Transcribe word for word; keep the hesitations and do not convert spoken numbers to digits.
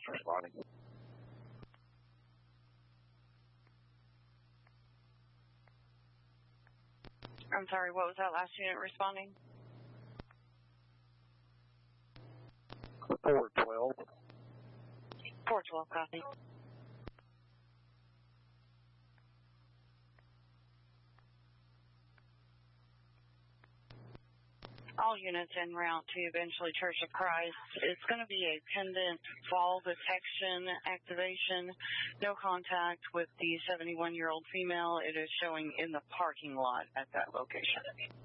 responding. I'm sorry, what was that last unit responding? four twelve. four twelve, copy. All units en route to eventually Church of Christ. It's going to be a pendant fall detection activation. No contact with the seventy-one-year-old female. It is showing in the parking lot at that location.